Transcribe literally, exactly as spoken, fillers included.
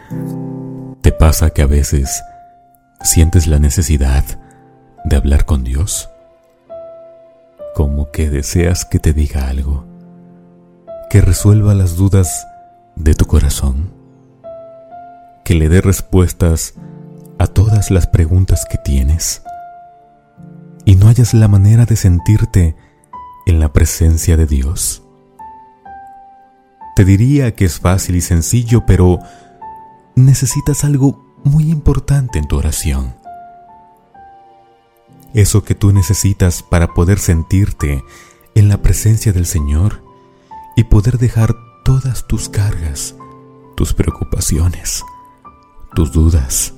¿Te pasa que a veces sientes la necesidad de hablar con Dios? Como que deseas que te diga algo, que resuelva las dudas de tu corazón, que le dé respuestas a todas las preguntas que tienes, y no hayas la manera de sentirte en la presencia de Dios. Te diría que es fácil y sencillo, pero necesitas algo muy importante en tu oración. Eso que tú necesitas para poder sentirte en la presencia del Señor y poder dejar todas tus cargas, tus preocupaciones, tus dudas,